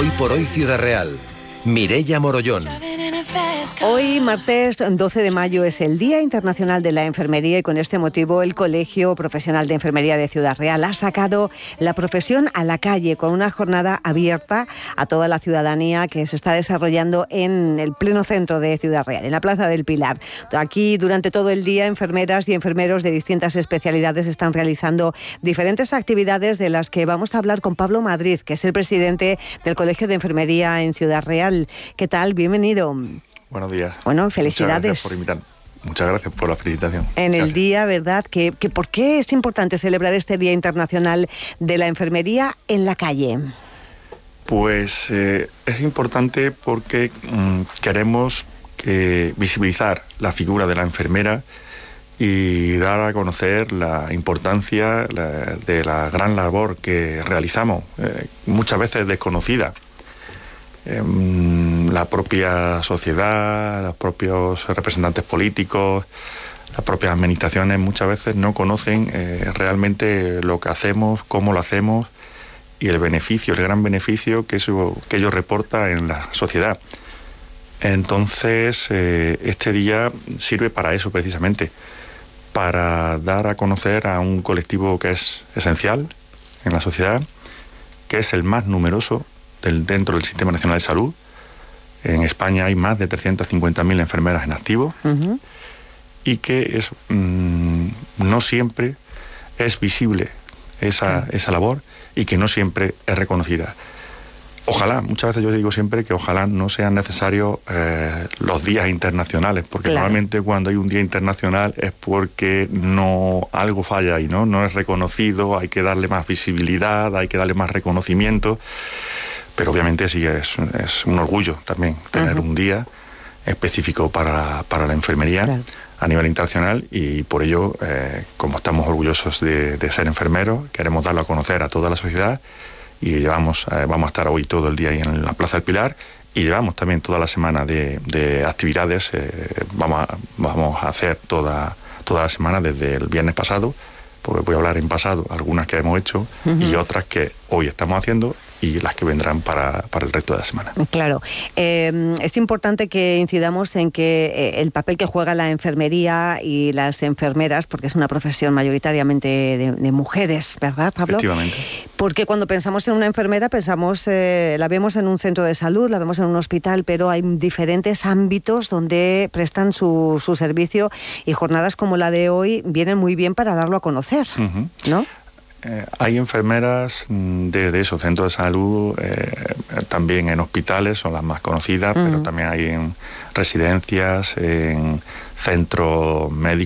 Hoy por hoy Ciudad Real. Mireia Morollón. Hoy, martes 12 de mayo, es el Día Internacional de la Enfermería y con este motivo el Colegio Profesional de Enfermería de Ciudad Real ha sacado la profesión a la calle con una jornada abierta a toda la ciudadanía que se está desarrollando en el pleno centro de Ciudad Real, en la Plaza del Pilar. Aquí, durante todo el día, enfermeras y enfermeros de distintas especialidades están realizando diferentes actividades de las que vamos a hablar con Pablo Madrid, que es el presidente del Colegio de Enfermería en Ciudad Real. ¿Qué tal? Bienvenido. Buenos días. Bueno, felicidades. Muchas gracias por invitarme. Muchas gracias por la felicitación. En el día, ¿verdad? Que ¿por qué es importante celebrar este Día Internacional de la Enfermería en la calle? Pues es importante porque queremos visibilizar la figura de la enfermera y dar a conocer la importancia de la gran labor que realizamos, muchas veces desconocida. La propia sociedad, los propios representantes políticos, las propias administraciones muchas veces no conocen realmente lo que hacemos, cómo lo hacemos y el beneficio, el gran beneficio que ello reporta en la sociedad. Entonces, este día sirve para eso precisamente, para dar a conocer a un colectivo que es esencial en la sociedad, que es el más numeroso dentro del Sistema Nacional de Salud. En España hay más de 350.000 enfermeras en activo, y que no siempre es visible esa labor y que no siempre es reconocida. Ojalá, muchas veces yo digo siempre que ojalá no sean necesarios los días internacionales, porque normalmente cuando hay un día internacional es porque algo falla ahí, no es reconocido, hay que darle más visibilidad, hay que darle más reconocimiento. Pero obviamente sí es un orgullo también tener un día específico para la enfermería a nivel internacional, y por ello, como estamos orgullosos de ser enfermeros, queremos darlo a conocer a toda la sociedad y vamos a estar hoy todo el día ahí en la Plaza del Pilar y llevamos también toda la semana de actividades. Vamos a hacer toda la semana desde el viernes pasado, porque voy a hablar en pasado, algunas que hemos hecho y otras que hoy estamos haciendo y las que vendrán para el resto de la semana. Claro. Es importante que incidamos en que el papel que juega la enfermería y las enfermeras, porque es una profesión mayoritariamente de mujeres, ¿verdad, Pablo? Efectivamente. Porque cuando pensamos en una enfermera, la vemos en un centro de salud, la vemos en un hospital, pero hay diferentes ámbitos donde prestan su servicio, y jornadas como la de hoy vienen muy bien para darlo a conocer, ¿no? Hay enfermeras de esos centros de salud, también en hospitales, son las más conocidas, pero también hay en residencias, en centros médicos.